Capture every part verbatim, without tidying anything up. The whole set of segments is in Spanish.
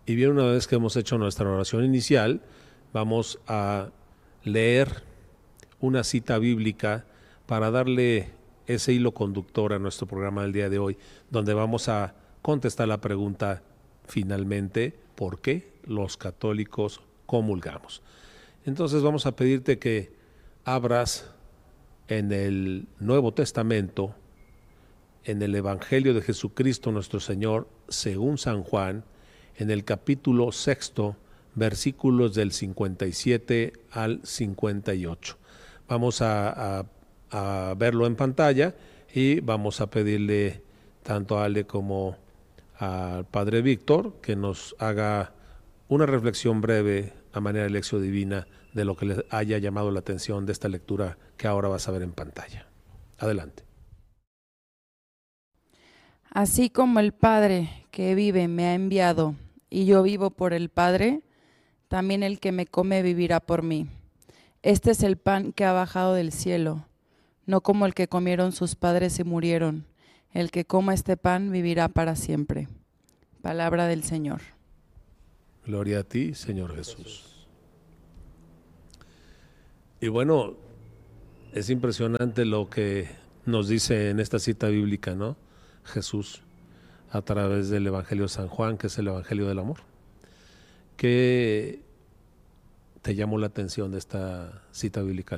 Y bien, una vez que hemos hecho nuestra oración inicial, vamos a leer una cita bíblica para darle ese hilo conductor a nuestro programa del día de hoy, donde vamos a contestar la pregunta finalmente, ¿por qué los católicos comulgamos? Entonces vamos a pedirte que abras en el Nuevo Testamento, en el Evangelio de Jesucristo nuestro Señor, según San Juan, en el capítulo sexto, versículos del cincuenta y siete al cincuenta y ocho. Vamos a, a, a verlo en pantalla y vamos a pedirle tanto a Ale como al Padre Víctor que nos haga una reflexión breve a manera de lección divina de lo que les haya llamado la atención de esta lectura que ahora vas a ver en pantalla. Adelante. Así como el Padre que vive me ha enviado y yo vivo por el Padre, también el que me come vivirá por mí. Este es el pan que ha bajado del cielo, no como el que comieron sus padres y murieron. El que coma este pan vivirá para siempre. Palabra del Señor. Gloria a ti, Señor Jesús. Y bueno, es impresionante lo que nos dice en esta cita bíblica, ¿no? Jesús, a través del Evangelio de San Juan, que es el Evangelio del amor. ¿Qué te llamó la atención de esta cita bíblica?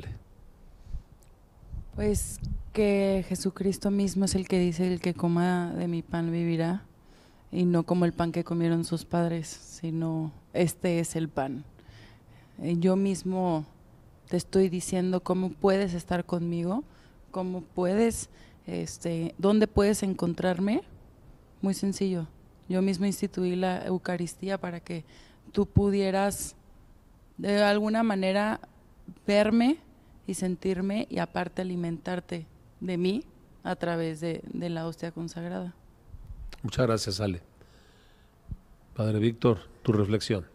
Pues que Jesucristo mismo es el que dice: el que coma de mi pan vivirá, y no como el pan que comieron sus padres, sino este es el pan. Yo mismo te estoy diciendo cómo puedes estar conmigo, cómo puedes, este, dónde puedes encontrarme. Muy sencillo. Yo mismo instituí la Eucaristía para que tú pudieras de alguna manera verme y sentirme, y aparte alimentarte de mí a través de, de la hostia consagrada. Muchas gracias, Ale. Padre Víctor, tu reflexión.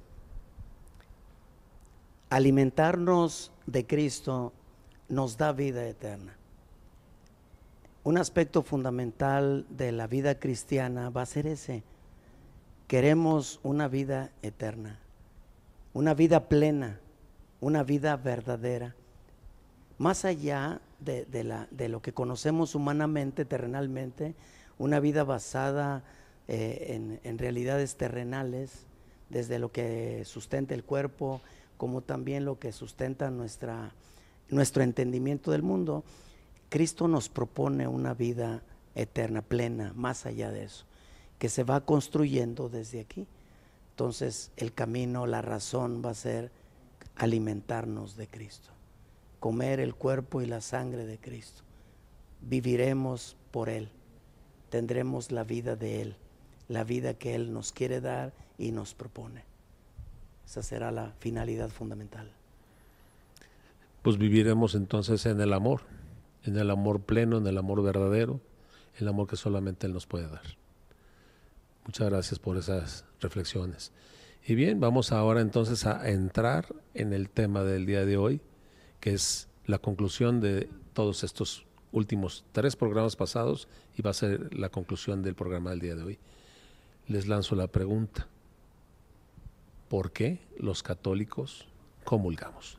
Alimentarnos de Cristo nos da vida eterna. Un aspecto fundamental de la vida cristiana va a ser ese. Queremos una vida eterna, una vida plena, una vida verdadera. Más allá de, de, la, de lo que conocemos humanamente, terrenalmente, una vida basada eh, en, en realidades terrenales, desde lo que sustenta el cuerpo, como también lo que sustenta nuestra, nuestro entendimiento del mundo. Cristo nos propone una vida eterna, plena, más allá de eso, que se va construyendo desde aquí. Entonces el camino, la razón va a ser alimentarnos de Cristo, comer el cuerpo y la sangre de Cristo. Viviremos por Él, tendremos la vida de Él, la vida que Él nos quiere dar y nos propone. Esa será la finalidad fundamental. Pues viviremos entonces en el amor, en el amor pleno, en el amor verdadero, el amor que solamente Él nos puede dar. Muchas gracias por esas reflexiones. Y bien, vamos ahora entonces a entrar en el tema del día de hoy, que es la conclusión de todos estos últimos tres programas pasados y va a ser la conclusión del programa del día de hoy. Les lanzo la pregunta: ¿por qué los católicos comulgamos?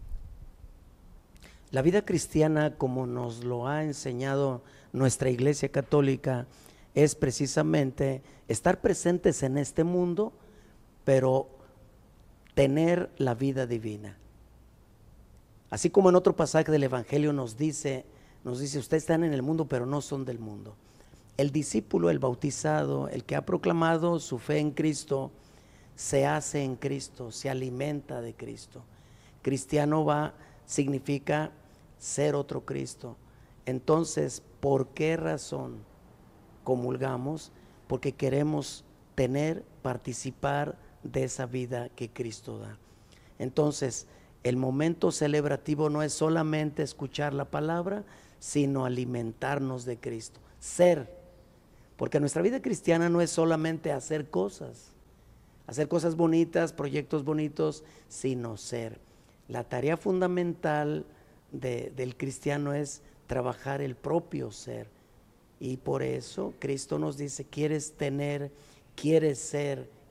La vida cristiana, como nos lo ha enseñado nuestra Iglesia Católica, es precisamente estar presentes en este mundo, pero tener la vida divina. Así como en otro pasaje del Evangelio nos dice, nos dice, ustedes están en el mundo, pero no son del mundo. El discípulo, el bautizado, el que ha proclamado su fe en Cristo, se hace en Cristo, se alimenta de Cristo. Cristiano va, significa ser otro Cristo. Entonces, ¿por qué razón comulgamos? Porque queremos tener, participar de esa vida que Cristo da. Entonces, el momento celebrativo no es solamente escuchar la palabra, sino alimentarnos de Cristo, ser. Porque nuestra vida cristiana no es solamente hacer cosas, hacer cosas bonitas, proyectos bonitos, sino ser. La tarea fundamental de, del cristiano es trabajar el propio ser. Y por eso Cristo nos dice, ¿quieres tener, quieres ser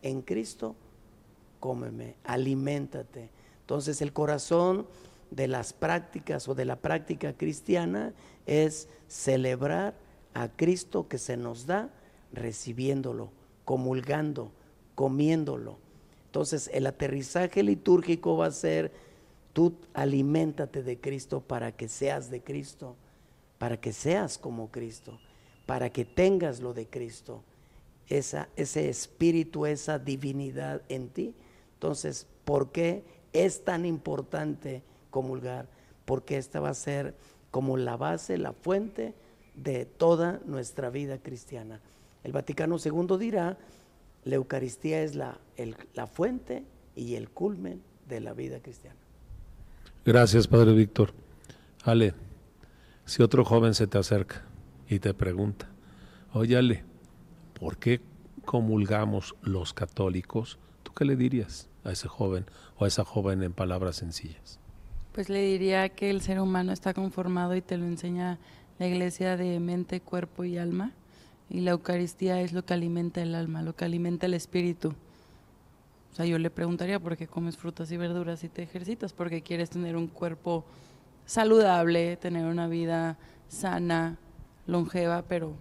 en Cristo, cómeme, aliméntate. Entonces el corazón de las prácticas o de la práctica cristiana es celebrar a Cristo que se nos da, recibiéndolo, comulgando, comiéndolo. Entonces el aterrizaje litúrgico va a ser: tú aliméntate de Cristo para que seas de Cristo, para que seas como Cristo, para que tengas lo de Cristo, esa, ese espíritu, esa divinidad en ti. Entonces, ¿por qué es tan importante comulgar? Porque esta va a ser como la base, la fuente de toda nuestra vida cristiana. El Vaticano segundo dirá: la Eucaristía es la, el, la fuente y el culmen de la vida cristiana. Gracias, Padre Víctor. Ale, si otro joven se te acerca y te pregunta: oye, Ale, ¿por qué comulgamos los católicos? ¿Tú qué le dirías a ese joven o a esa joven en palabras sencillas? Pues le diría que el ser humano está conformado, y te lo enseña la Iglesia, de mente, cuerpo y alma, y la Eucaristía es lo que alimenta el alma, lo que alimenta el espíritu. O sea, yo le preguntaría: ¿por qué comes frutas y verduras y te ejercitas? Porque quieres tener un cuerpo saludable, tener una vida sana, longeva, pero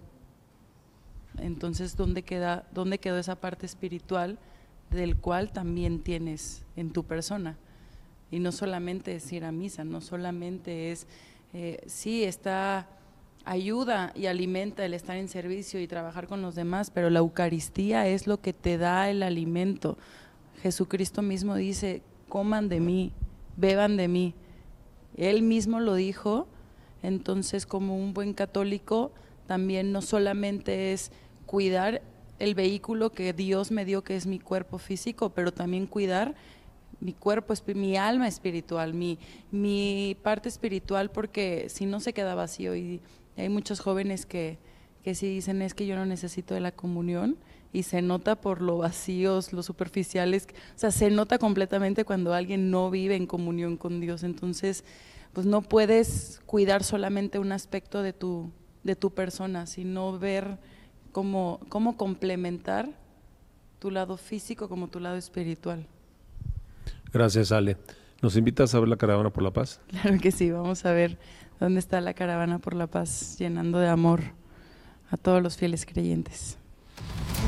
entonces ¿dónde queda, dónde quedó esa parte espiritual del cual también tienes en tu persona? Y no solamente es ir a misa, no solamente es, eh, sí, está, ayuda y alimenta el estar en servicio y trabajar con los demás, pero la Eucaristía es lo que te da el alimento. Jesucristo mismo dice: coman de mí, beban de mí. Él mismo lo dijo. Entonces, como un buen católico, también no solamente es cuidar el vehículo que Dios me dio, que es mi cuerpo físico, pero también cuidar mi cuerpo, mi alma espiritual, mi, mi parte espiritual, porque si no se queda vacío. Y hay muchos jóvenes que, que sí dicen: es que yo no necesito de la comunión, y se nota por lo vacíos, lo superficiales, o sea, se nota completamente cuando alguien no vive en comunión con Dios. Entonces, pues no puedes cuidar solamente un aspecto de tu, de tu persona, sino ver cómo, cómo complementar tu lado físico como tu lado espiritual. Gracias, Ale. ¿Nos invitas a ver la Caravana por la Paz? Claro que sí, vamos a ver dónde está la Caravana por la Paz, llenando de amor a todos los fieles creyentes.